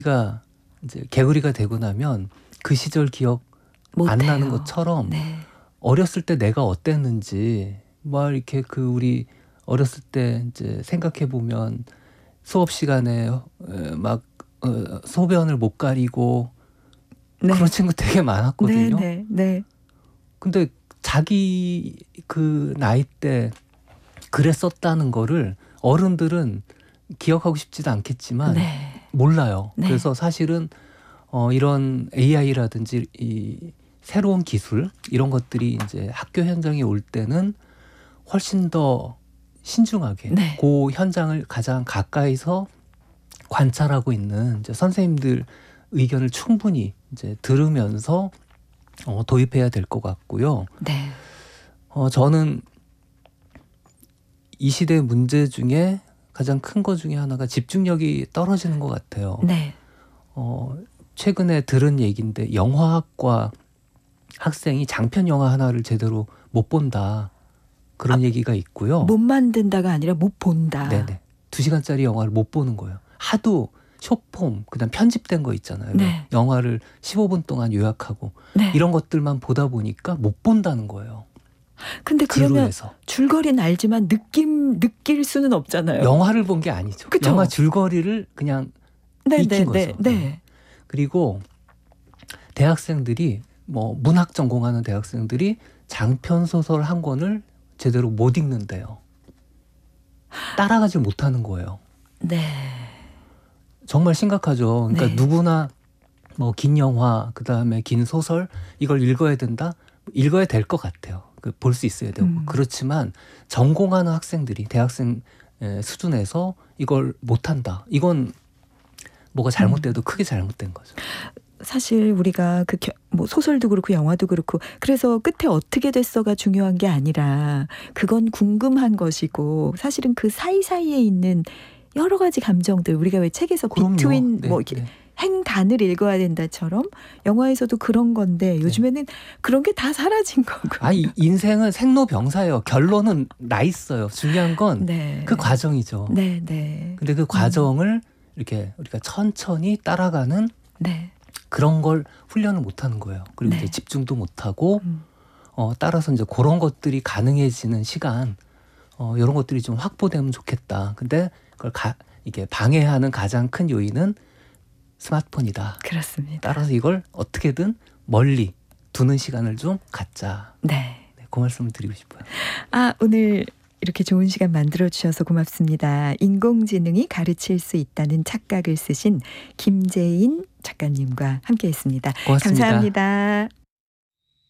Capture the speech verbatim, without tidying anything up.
가 이제 개구리가 되고 나면 그 시절 기억 안 못해요. 나는 것처럼 네. 어렸을 때 내가 어땠는지 막 이렇게 그 우리 어렸을 때 이제 생각해 보면 수업 시간에 어, 막 어, 소변을 못 가리고 네. 그런 친구 되게 많았거든요. 네, 네, 네. 근데 자기 그 나이 때 그랬었다는 거를 어른들은 기억하고 싶지도 않겠지만 네. 몰라요. 네. 그래서 사실은 어, 이런 에이아이라든지 이 새로운 기술 이런 것들이 이제 학교 현장에 올 때는 훨씬 더 신중하게 네. 그 현장을 가장 가까이서 관찰하고 있는 이제 선생님들 의견을 충분히 이제 들으면서 어, 도입해야 될 것 같고요. 네. 어, 저는 이 시대의 문제 중에 가장 큰 것 중에 하나가 집중력이 떨어지는 것 같아요. 네. 어, 최근에 들은 얘기인데 영화학과 학생이 장편 영화 하나를 제대로 못 본다. 그런 아, 얘기가 있고요. 못 만든다가 아니라 못 본다. 네네. 두 시간짜리 영화를 못 보는 거예요. 하도 숏폼, 그다음 편집된 거 있잖아요. 네. 영화를 십오 분 동안 요약하고 네. 이런 것들만 보다 보니까 못 본다는 거예요. 근데 그러면 지루해서. 줄거리는 알지만 느낌 느낄 수는 없잖아요. 영화를 본 게 아니죠. 그쵸? 영화 줄거리를 그냥 네, 익힌 네, 거죠. 네, 네. 그리고 대학생들이 뭐 문학 전공하는 대학생들이 장편 소설 한 권을 제대로 못 읽는데요. 따라가지 못하는 거예요. 네. 정말 심각하죠. 그러니까 네. 누구나 뭐 긴 영화, 그 다음에 긴 소설 이걸 읽어야 된다. 읽어야 될 것 같아요. 그 볼 수 있어야 되고. 음. 그렇지만 전공하는 학생들이 대학생 에, 수준에서 이걸 못한다. 이건 뭐가 잘못돼도 음. 크게 잘못된 거죠. 사실 우리가 그 뭐 소설도 그렇고 영화도 그렇고 그래서 끝에 어떻게 됐어가 중요한 게 아니라 그건 궁금한 것이고 사실은 그 사이사이에 있는 여러 가지 감정들 우리가 왜 책에서 그럼요. 비트윈 네, 뭐 이렇게 네. 행단을 읽어야 된다처럼 영화에서도 그런 건데 요즘에는 그런 게 다 사라진 거고. 아니 인생은 생로병사예요. 결론은 나 있어요. 중요한 건 그 네. 과정이죠. 네, 네. 근데 그 과정을 이렇게 우리가 천천히 따라가는 네. 그런 걸 훈련을 못하는 거예요. 그리고 네. 이제 집중도 못하고 음. 어, 따라서 이제 그런 것들이 가능해지는 시간 어, 이런 것들이 좀 확보되면 좋겠다. 근데 그걸 가, 이게 방해하는 가장 큰 요인은 스마트폰이다. 그렇습니다. 따라서 이걸 어떻게든 멀리 두는 시간을 좀 갖자. 네. 네, 그 말씀을 드리고 싶어요. 아, 오늘 이렇게 좋은 시간 만들어 주셔서 고맙습니다. 인공지능이 가르칠 수 있다는 착각을 쓰신 김재인 작가님과 함께했습니다. 고맙습니다. 감사합니다.